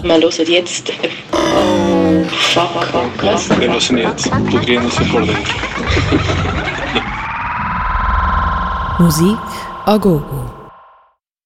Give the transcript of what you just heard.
Wir hören jetzt. Oh, fuck. Was? Wir hören jetzt. Du grinst vor dir. Musik a gogo.